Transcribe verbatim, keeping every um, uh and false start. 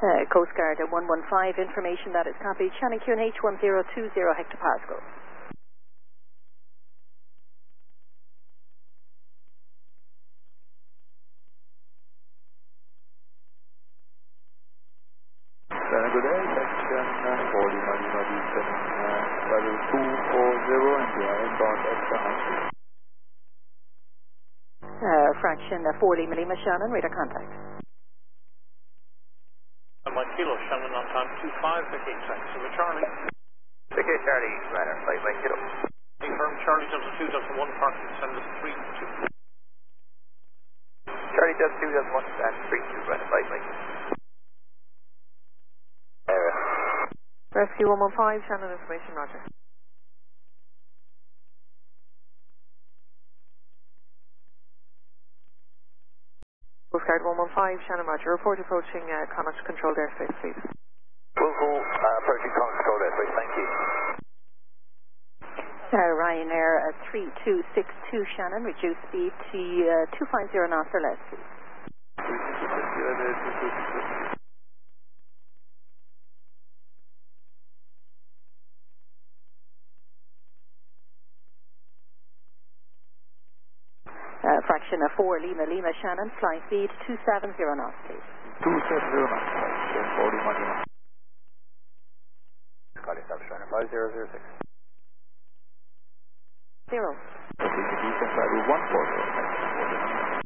Uh, Coast Guard uh, one one five, information that is copied. Shannon Q N H one zero two zero hectopascal. Shannon, good day. Section uh, forty, Lima Beacon, uh, level two four zero, and we are inbound extra high speed. Uh, fraction uh, four Lima Lima Shannon, radar contact. One kilo, Shannon on time two five, Vicky, taxi with Charlie. Vicky, Charlie, radar, flight one kilo. Confirm Charlie Delta two Delta one, parking, send us three two. Charlie Delta two Delta one, and three two, radar, flight one kilo. Area. Rescue one one five, Shannon information, roger. Coast Guard one one five, Shannon roger. Report approaching uh, Connacht controlled airspace, please. We'll go uh, approaching Connacht controlled airspace, thank you. Uh, Ryanair uh, three two six two Shannon, reduce speed to uh, two five zero knots or less, please. Uh, fraction of four Lima Lima Shannon, flying speed two seven zero knots, please. two seven zero knots, right, forty, Lima. Scotty South Shannon five zero zero six. Zero. Okay, the Beacon level one four zero,